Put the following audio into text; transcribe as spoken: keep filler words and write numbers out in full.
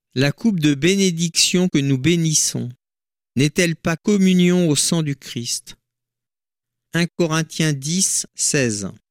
La coupe de bénédiction que nous bénissons n'est-elle pas communion au sang du Christ? un Corinthiens dix, seize.